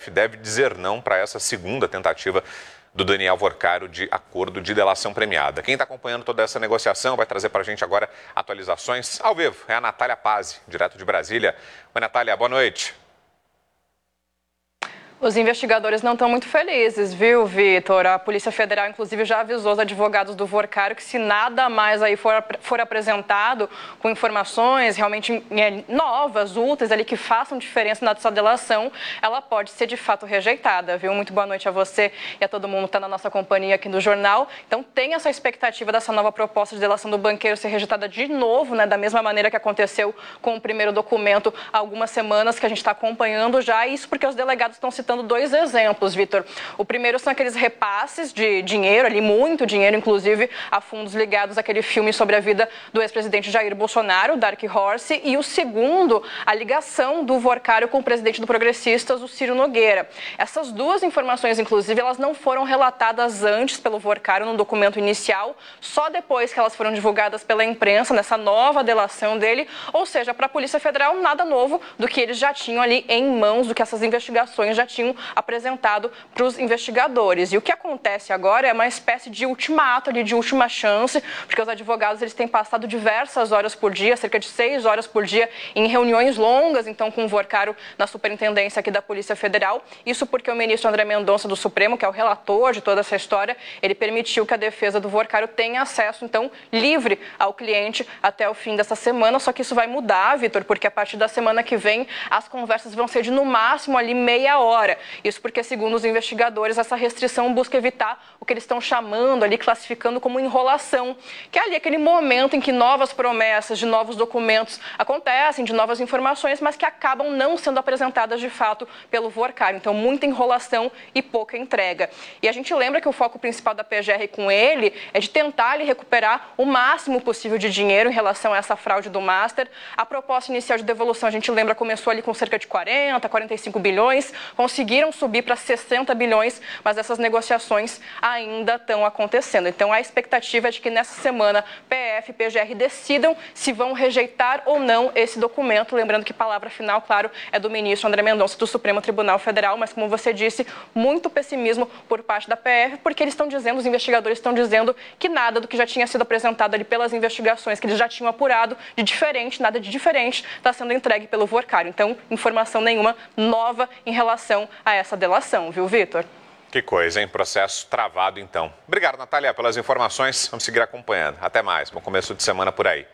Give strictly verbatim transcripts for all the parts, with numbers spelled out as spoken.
F deve dizer não para essa segunda tentativa do Daniel Worcaro de acordo de delação premiada. Quem está acompanhando toda essa negociação vai trazer para a gente agora atualizações ao vivo. É a Natália Pazzi, direto de Brasília. Oi, Natália, boa noite. Os investigadores não estão muito felizes, viu, Vitor? A Polícia Federal, inclusive, já avisou os advogados do Worcaro que se nada mais aí for, for apresentado com informações realmente novas, úteis, ali, que façam diferença na sua delação, ela pode ser, de fato, rejeitada, viu? Muito boa noite a você e a todo mundo que está na nossa companhia aqui no jornal. Então, tem essa expectativa dessa nova proposta de delação do banqueiro ser rejeitada de novo, né? Da mesma maneira que aconteceu com o primeiro documento há algumas semanas, que a gente está acompanhando já. Isso porque os delegados estão se citando dois exemplos, Vitor. O primeiro são aqueles repasses de dinheiro, ali muito dinheiro, inclusive, a fundos ligados àquele filme sobre a vida do ex-presidente Jair Bolsonaro, Dark Horse, e o segundo, a ligação do Worcaro com o presidente do Progressistas, o Ciro Nogueira. Essas duas informações, inclusive, elas não foram relatadas antes pelo Worcaro no documento inicial, só depois que elas foram divulgadas pela imprensa, nessa nova delação dele, ou seja, para a Polícia Federal, nada novo do que eles já tinham ali em mãos, do que essas investigações já tinham apresentado para os investigadores. E o que acontece agora é uma espécie de ultimato, ali, de última chance, porque os advogados eles têm passado diversas horas por dia, cerca de seis horas por dia, em reuniões longas, então, com o Worcaro na superintendência aqui da Polícia Federal. Isso porque o ministro André Mendonça do Supremo, que é o relator de toda essa história, ele permitiu que a defesa do Worcaro tenha acesso, então, livre ao cliente até o fim dessa semana. Só que isso vai mudar, Vitor, porque a partir da semana que vem as conversas vão ser de, no máximo, ali meia hora. Isso porque, segundo os investigadores, essa restrição busca evitar o que eles estão chamando ali, classificando como enrolação, que é ali aquele momento em que novas promessas de novos documentos acontecem, de novas informações, mas que acabam não sendo apresentadas de fato pelo Worcaro. Então, muita enrolação e pouca entrega. E a gente lembra que o foco principal da P G R com ele é de tentar ali, recuperar o máximo possível de dinheiro em relação a essa fraude do Master. A proposta inicial de devolução, a gente lembra, começou ali com cerca de quarenta, quarenta e cinco bilhões, conseguiram subir para sessenta bilhões, mas essas negociações ainda estão acontecendo. Então, a expectativa é de que nessa semana P F e P G R decidam se vão rejeitar ou não esse documento. Lembrando que a palavra final, claro, é do ministro André Mendonça do Supremo Tribunal Federal, mas, como você disse, muito pessimismo por parte da P F, porque eles estão dizendo, os investigadores estão dizendo que nada do que já tinha sido apresentado ali pelas investigações que eles já tinham apurado de diferente, nada de diferente, está sendo entregue pelo Worcaro. Então, informação nenhuma nova em relação a essa delação, viu, Vitor? Que coisa, hein? Processo travado, então. Obrigado, Natália, pelas informações. Vamos seguir acompanhando. Até mais. Bom começo de semana por aí.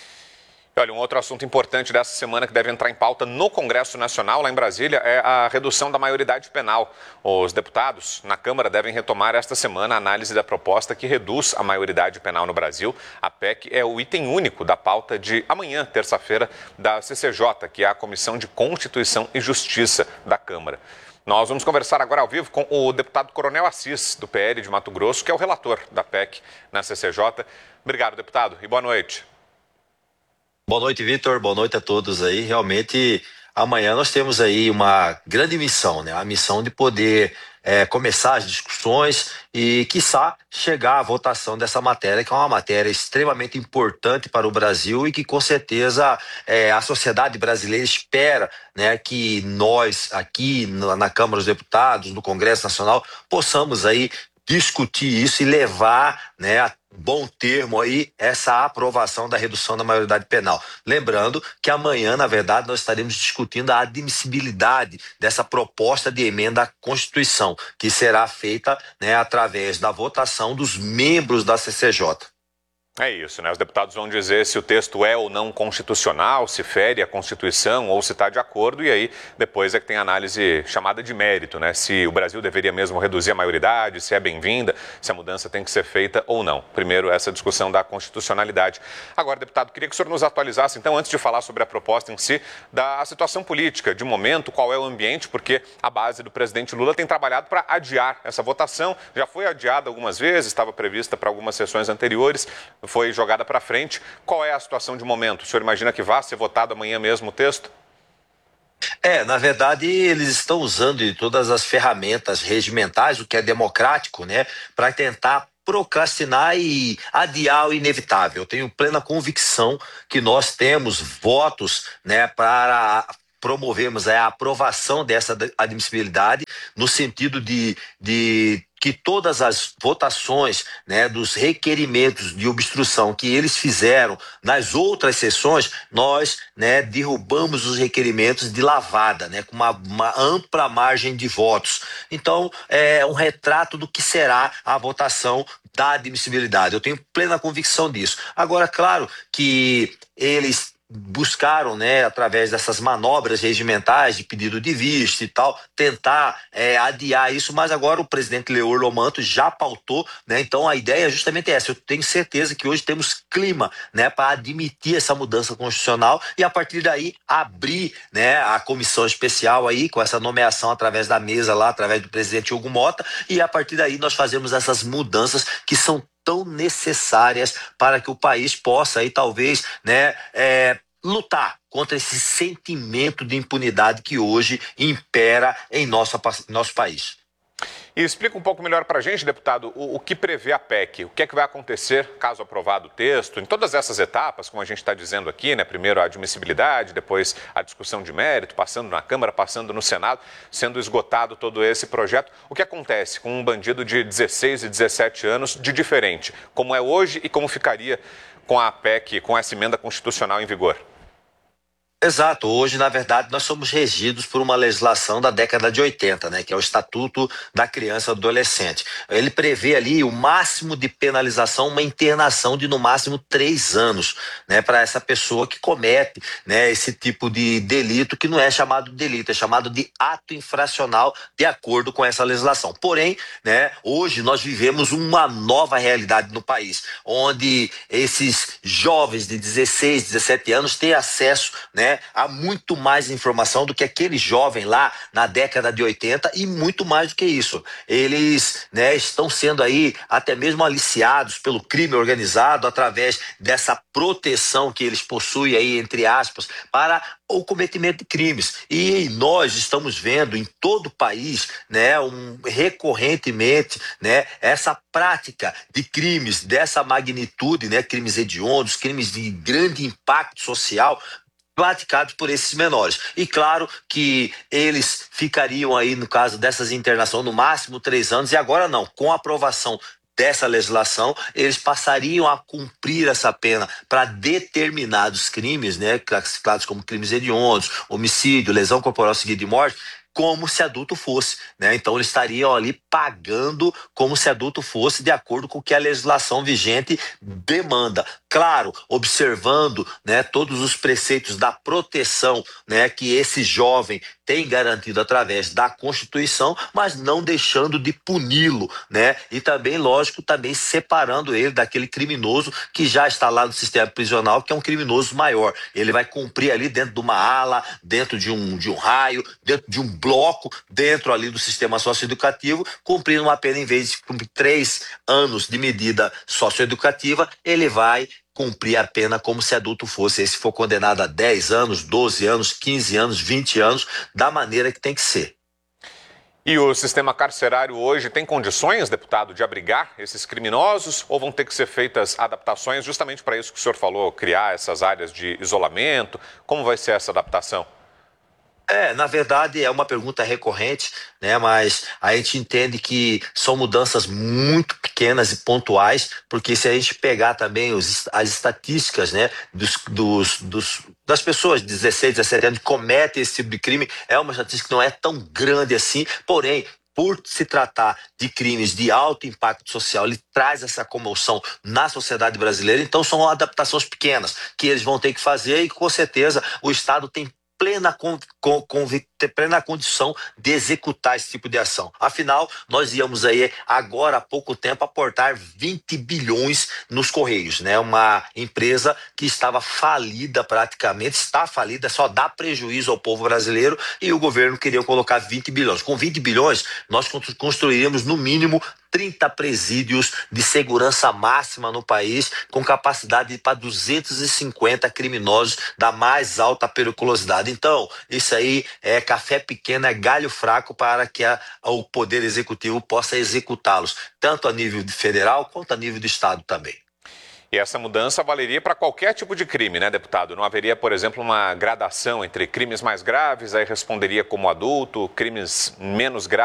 E olha, um outro assunto importante dessa semana que deve entrar em pauta no Congresso Nacional, lá em Brasília, é a redução da maioridade penal. Os deputados na Câmara devem retomar esta semana a análise da proposta que reduz a maioridade penal no Brasil. A P E C é o item único da pauta de amanhã, terça-feira, da C C J, que é a Comissão de Constituição e Justiça da Câmara. Nós vamos conversar agora ao vivo com o deputado Coronel Assis, do P L de Mato Grosso, que é o relator da P E C na C C J. Obrigado, deputado, e boa noite. Boa noite, Vitor. Boa noite a todos aí. Realmente, amanhã nós temos aí uma grande missão, né? A missão de poder é, começar as discussões e, quiçá, chegar à votação dessa matéria, que é uma matéria extremamente importante para o Brasil e que, com certeza, é, a sociedade brasileira espera, né, que nós, aqui na, na Câmara dos Deputados, no Congresso Nacional, possamos aí discutir isso e levar, né, a bom termo aí essa aprovação da redução da maioridade penal. Lembrando que amanhã, na verdade, nós estaremos discutindo a admissibilidade dessa proposta de emenda à Constituição, que será feita, né, através da votação dos membros da C C J. É isso, né? Os deputados vão dizer se o texto é ou não constitucional, se fere a Constituição ou se está de acordo, e aí depois é que tem a análise chamada de mérito, né? Se o Brasil deveria mesmo reduzir a maioridade, se é bem-vinda, se a mudança tem que ser feita ou não. Primeiro, essa discussão da constitucionalidade. Agora, deputado, queria que o senhor nos atualizasse, então, antes de falar sobre a proposta em si, da situação política de momento, qual é o ambiente, porque a base do presidente Lula tem trabalhado para adiar essa votação. Já foi adiada algumas vezes, estava prevista para algumas sessões anteriores, foi jogada para frente. Qual é a situação de momento? O senhor imagina que vá ser votado amanhã mesmo o texto? É, na verdade, eles estão usando de todas as ferramentas regimentais, o que é democrático, né, para tentar procrastinar e adiar o inevitável. Eu tenho plena convicção que nós temos votos, né, para promovemos a aprovação dessa admissibilidade no sentido de, de que todas as votações, né, dos requerimentos de obstrução que eles fizeram nas outras sessões, nós, né, derrubamos os requerimentos de lavada, né, com uma, uma ampla margem de votos. Então, é um retrato do que será a votação da admissibilidade. Eu tenho plena convicção disso. Agora, claro que eles buscaram, né, através dessas manobras regimentais de pedido de vista e tal, tentar é, adiar isso, mas agora o presidente Leor Lomanto já pautou, né, então a ideia é justamente essa. Eu tenho certeza que hoje temos clima, né, para admitir essa mudança constitucional e a partir daí abrir, né, a comissão especial aí com essa nomeação através da mesa lá, através do presidente Hugo Mota, e a partir daí nós fazemos essas mudanças que são tão necessárias para que o país possa aí talvez, né, é, lutar contra esse sentimento de impunidade que hoje impera em nosso, nosso país. E explica um pouco melhor para a gente, deputado, o, o que prevê a P E C, o que é que vai acontecer caso aprovado o texto, em todas essas etapas, como a gente está dizendo aqui, né? Primeiro a admissibilidade, depois a discussão de mérito, passando na Câmara, passando no Senado, sendo esgotado todo esse projeto. O que acontece com um bandido de dezesseis e dezessete anos de diferente, como é hoje e como ficaria com a P E C, com essa emenda constitucional em vigor? Exato. Hoje, na verdade, nós somos regidos por uma legislação da década de oitenta, né, que é o Estatuto da Criança e do Adolescente. Ele prevê ali o máximo de penalização, uma internação de no máximo três anos, né, para essa pessoa que comete, né, esse tipo de delito, que não é chamado de delito, é chamado de ato infracional de acordo com essa legislação. Porém, né, hoje nós vivemos uma nova realidade no país, onde esses jovens de dezesseis, dezessete anos têm acesso, né, há muito mais informação do que aquele jovem lá na década de oitenta e muito mais do que isso. Eles, né, estão sendo aí até mesmo aliciados pelo crime organizado através dessa proteção que eles possuem aí, entre aspas, para o cometimento de crimes. E nós estamos vendo em todo o país, né, um, recorrentemente, né, essa prática de crimes dessa magnitude, né, crimes hediondos, crimes de grande impacto social, praticados por esses menores. E claro que eles ficariam aí, no caso dessas internações, no máximo três anos, e agora não, com a aprovação dessa legislação, eles passariam a cumprir essa pena para determinados crimes, né, classificados como crimes hediondos, homicídio, lesão corporal seguida de morte, como se adulto fosse, né? Então eles estariam ali pagando como se adulto fosse, de acordo com o que a legislação vigente demanda. Claro, observando, né, todos os preceitos da proteção, né, que esse jovem tem garantido através da Constituição, mas não deixando de puni-lo, né? E também, lógico, também separando ele daquele criminoso que já está lá no sistema prisional, que é um criminoso maior. Ele vai cumprir ali dentro de uma ala, dentro de um, de um raio, dentro de um bloco, dentro ali do sistema socioeducativo, cumprindo uma pena, em vez de cumprir três anos de medida socioeducativa, ele vai cumprir a pena como se adulto fosse. E se for condenado a dez anos, doze anos, quinze anos, vinte anos, da maneira que tem que ser. E o sistema carcerário hoje tem condições, deputado, de abrigar esses criminosos ou vão ter que ser feitas adaptações justamente para isso que o senhor falou, criar essas áreas de isolamento? Como vai ser essa adaptação? É, na verdade é uma pergunta recorrente, né? Mas a gente entende que são mudanças muito pequenas e pontuais, porque se a gente pegar também os, as estatísticas, né, dos, dos, dos, das pessoas de dezesseis, dezessete anos que cometem esse tipo de crime, é uma estatística que não é tão grande assim, porém, por se tratar de crimes de alto impacto social, ele traz essa comoção na sociedade brasileira, então são adaptações pequenas que eles vão ter que fazer e com certeza o Estado tem plena, com, com, com, plena condição de executar esse tipo de ação. Afinal, nós íamos aí agora há pouco tempo aportar vinte bilhões nos Correios, né? Uma empresa que estava falida praticamente, está falida, só dá prejuízo ao povo brasileiro e o governo queria colocar vinte bilhões. Com vinte bilhões, nós construiríamos no mínimo trinta presídios de segurança máxima no país, com capacidade para duzentos e cinquenta criminosos da mais alta periculosidade. Então, isso aí é café pequeno, é galho fraco para que a, o Poder Executivo possa executá-los, tanto a nível federal quanto a nível do Estado também. E essa mudança valeria para qualquer tipo de crime, né, deputado? Não haveria, por exemplo, uma gradação entre crimes mais graves, aí responderia como adulto, crimes menos graves.